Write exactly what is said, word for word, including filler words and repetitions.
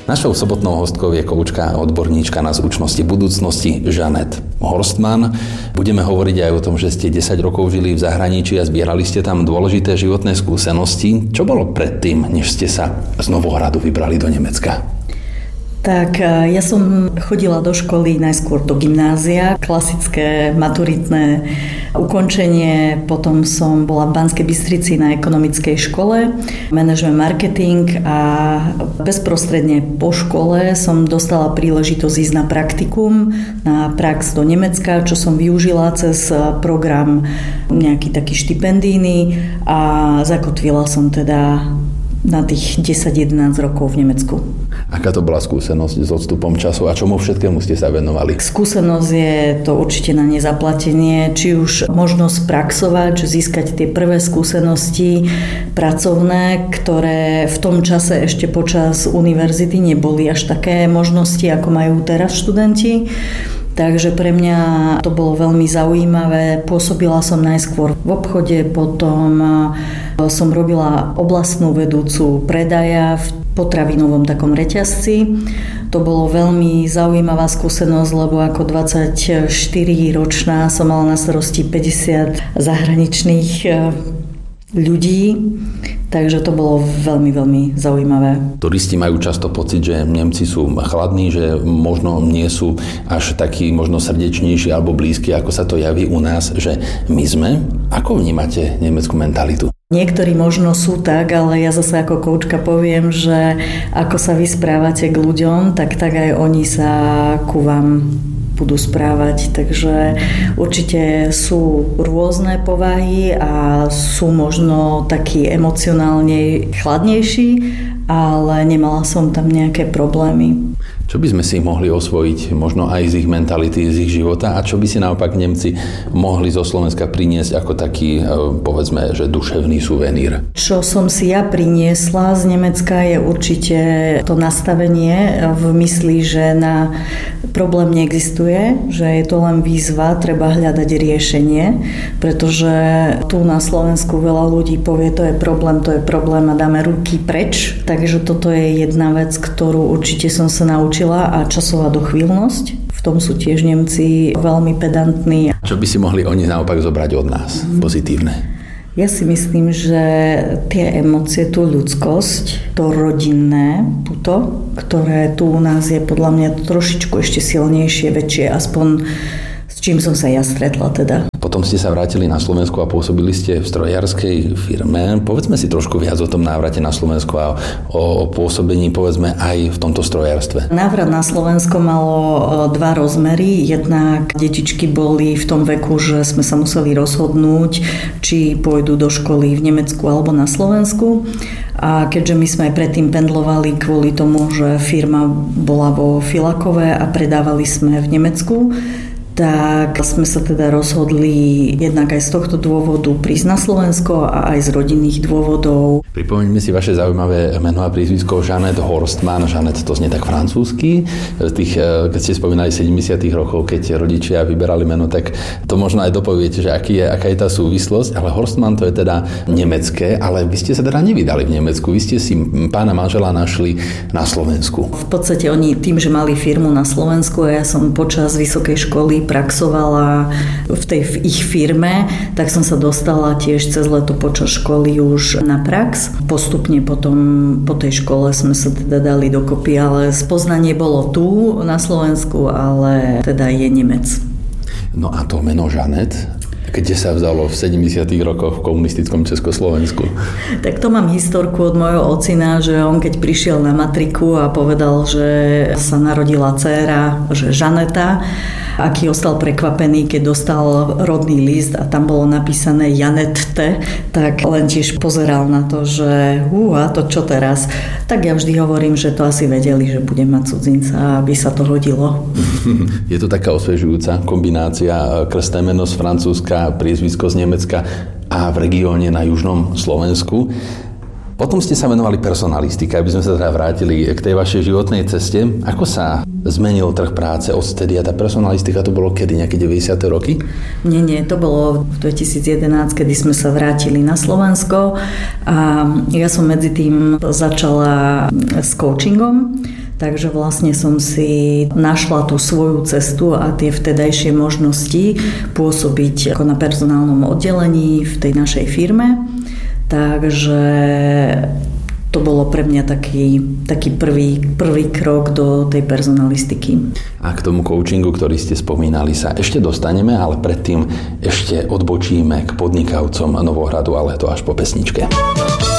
Našou sobotnou hostkou je koučka a odborníčka na zručnosti budúcnosti Jeanette Horstmann. Budeme hovoriť aj o tom, že ste desať rokov žili v zahraničí a zbierali ste tam dôležité životné skúsenosti. Čo bolo predtým, než ste sa z Novohradu vybrali do Nemecka? Tak ja som chodila do školy najskôr do gymnázia, klasické maturitné ukončenie, potom som bola v Banskej Bystrici na ekonomickej škole, management marketing a bezprostredne po škole som dostala príležitosť ísť na praktikum, na prax do Nemecka, čo som využila cez program nejaký taký štipendijný a zakotvila som teda na tých desať jedenásť rokov v Nemecku. Aká to bola skúsenosť s odstupom času a čomu všetkému ste sa venovali? Skúsenosť je to určite na nezaplatenie, či už možnosť praxovať, že získať tie prvé skúsenosti pracovné, ktoré v tom čase ešte počas univerzity neboli až také možnosti, ako majú teraz študenti. Takže pre mňa to bolo veľmi zaujímavé. Pôsobila som najskôr v obchode, potom som robila oblastnú vedúcu predaja v potravinovom takom reťazci. To bolo veľmi zaujímavá skúsenosť, lebo ako dvadsaťštyriročná som mala na starosti päťdesiat zahraničných ľudí, takže to bolo veľmi, veľmi zaujímavé. Turisti majú často pocit, že Nemci sú chladní, že možno nie sú až takí možno srdečnejší alebo blízki, ako sa to javí u nás, že my sme. Ako vnímate nemeckú mentalitu? Niektorí možno sú tak, ale ja zase ako koučka poviem, že ako sa vy správate k ľuďom, tak tak aj oni sa ku vám budú správať. Takže určite sú rôzne povahy a sú možno takí emocionálne chladnejší, ale nemala som tam nejaké problémy. Čo by sme si mohli osvojiť možno aj z ich mentality, z ich života a čo by si naopak Nemci mohli zo Slovenska priniesť ako taký, povedzme, že duševný suvenír? Čo som si ja priniesla z Nemecka je určite to nastavenie v mysli, že na problém neexistuje, že je to len výzva, treba hľadať riešenie, pretože tu na Slovensku veľa ľudí povie, to je problém, to je problém a dáme ruky preč. Takže toto je jedna vec, ktorú určite som sa naučila a časová dochvíľnosť. V tom sú tiež Nemci veľmi pedantní. Čo by si mohli oni naopak zobrať od nás mm. pozitívne? Ja si myslím, že tie emócie, tú ľudskosť, to rodinné puto, ktoré tu u nás je podľa mňa trošičku ešte silnejšie, väčšie, aspoň s čím som sa ja stretla teda. Potom ste sa vrátili na Slovensku a pôsobili ste v strojarskej firme. Povedzme si trošku viac o tom návrate na Slovensku a o pôsobení, povedzme, aj v tomto strojarstve. Návrat na Slovensko malo dva rozmery. Jednak detičky boli v tom veku, že sme sa museli rozhodnúť, či pôjdu do školy v Nemecku alebo na Slovensku. A keďže my sme aj predtým pendlovali kvôli tomu, že firma bola vo Filakove a predávali sme v Nemecku, tak sme sa teda rozhodli jednak aj z tohto dôvodu prísť na Slovensko a aj z rodinných dôvodov. Pripomeňme si vaše zaujímavé meno a prízvisko Jeanette Horstmann. Jeanette, to znie tak francúzsky. Tých, keď ste spomínali sedemdesiatych rokov, keď rodičia vyberali meno, tak to možno aj dopoviete, že aký je, aká je tá súvislosť. Ale Horstmann to je teda nemecké, ale vy ste sa teda nevydali v Nemecku. Vy ste si pána manžela našli na Slovensku. V podstate oni tým, že mali firmu na Slovensku a ja som počas vysokej školy praxovala v tej v ich firme, tak som sa dostala tiež cez leto počas školy už na prax. Postupne potom po tej škole sme sa teda dali dokopy, ale spoznanie bolo tu na Slovensku, ale teda je Nemec. No a to meno Jeanette, kde sa vzalo v sedemdesiatych rokoch v komunistickom Československu? Tak to mám historku od môjho ocina, že on keď prišiel na matriku a povedal, že sa narodila dcéra, že Žaneta, aký ostal prekvapený, keď dostal rodný list a tam bolo napísané Janette, tak len tiež pozeral na to, že húha, to čo teraz? Tak ja vždy hovorím, že to asi vedeli, že budem mať cudzinca, aby sa to hodilo. Je to taká osvežujúca kombinácia, krstné meno z Francúzska, priezvisko z Nemecka a v regióne na južnom Slovensku. Potom ste sa venovali personalistike, aby sme sa teda vrátili k tej vašej životnej ceste. Ako sa zmenil trh práce odtedy a tá personalistika to bolo kedy, nejaké deväťdesiate roky? Nie, nie, to bolo v dvetisícjedenásť, kedy sme sa vrátili na Slovensko a ja som medzi tým začala s coachingom. Takže vlastne som si našla tú svoju cestu a tie vtedajšie možnosti pôsobiť ako na personálnom oddelení v tej našej firme. Takže to bolo pre mňa taký, taký prvý, prvý krok do tej personalistiky. A k tomu coachingu, ktorý ste spomínali, sa ešte dostaneme, ale predtým ešte odbočíme k podnikavcom Novohradu, ale to až po pesničke.